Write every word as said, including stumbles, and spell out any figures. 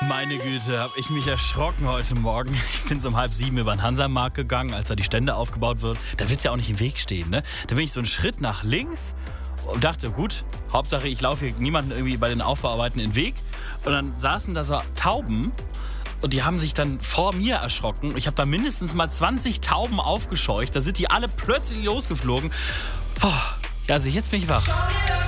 Meine Güte, hab ich mich erschrocken heute Morgen. Ich bin so um halb sieben über den Hansamarkt gegangen, als da die Stände aufgebaut wird. Da will's ja auch nicht im Weg stehen, ne? Da bin ich so einen Schritt nach links und dachte, gut, Hauptsache ich laufe hier niemanden irgendwie bei den Aufbauarbeiten in den Weg. Und dann saßen da so Tauben und die haben sich dann vor mir erschrocken. Ich habe da mindestens mal zwanzig Tauben aufgescheucht. Da sind die alle plötzlich losgeflogen. Oh, also jetzt bin ich wach.